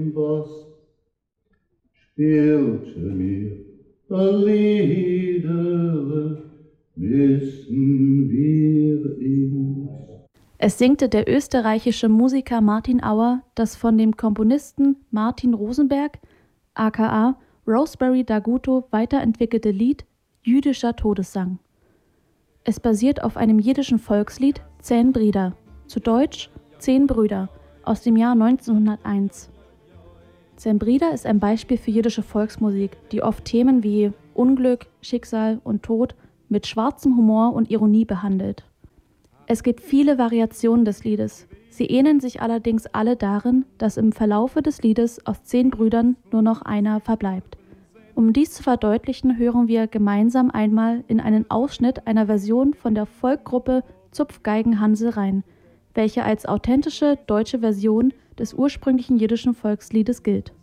Was spielte mir Lieder, wissen wir ihn. Es singte der österreichische Musiker Martin Auer das von dem Komponisten Martin Rosenberg aka Rosemary Daguto weiterentwickelte Lied Jüdischer Todessang. Es basiert auf einem jiddischen Volkslied 10 Brider, zu Deutsch 10 Brüder, aus dem Jahr 1901. 10 Brider ist ein Beispiel für jiddische Volksmusik, die oft Themen wie Unglück, Schicksal und Tod mit schwarzem Humor und Ironie behandelt. Es gibt viele Variationen des Liedes, sie ähneln sich allerdings alle darin, dass im Verlaufe des Liedes aus 10 Brüdern nur noch einer verbleibt. Um dies zu verdeutlichen, hören wir gemeinsam einmal in einen Ausschnitt einer Version von der Folkgruppe Zupfgeigen Hansel rein, welche als authentische deutsche Version des ursprünglichen jiddischen Volksliedes gilt.